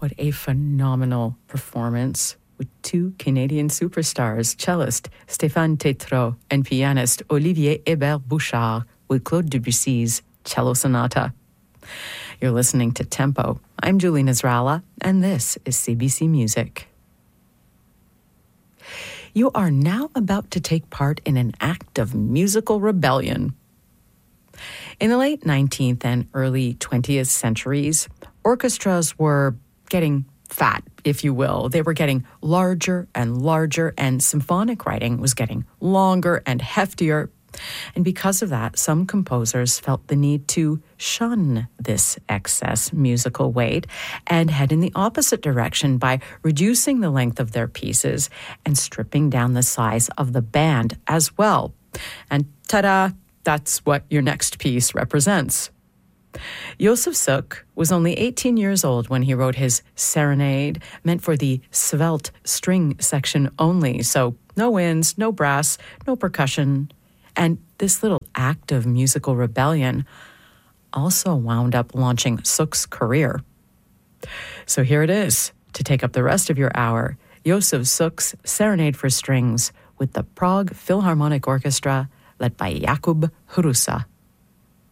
What a phenomenal performance with two Canadian superstars, cellist Stéphane Tétrault and pianist Olivier Hébert-Bouchard with Claude Debussy's Cello Sonata. You're listening to Tempo. I'm Julie Nasrallah, and this is CBC Music. You are now about to take part in an act of musical rebellion. In the late 19th and early 20th centuries, orchestras were getting fat, if you will. They were getting larger and larger, and symphonic writing was getting longer and heftier. And because of that, some composers felt the need to shun this excess musical weight and head in the opposite direction by reducing the length of their pieces and stripping down the size of the band as well. And ta-da, that's what your next piece represents. Josef Suk was only 18 years old when he wrote his Serenade, meant for the svelte string section only, so no winds, no brass, no percussion. And this little act of musical rebellion also wound up launching Suk's career. So here it is, to take up the rest of your hour, Josef Suk's Serenade for Strings with the Prague Philharmonic Orchestra led by Jakub Hrusa.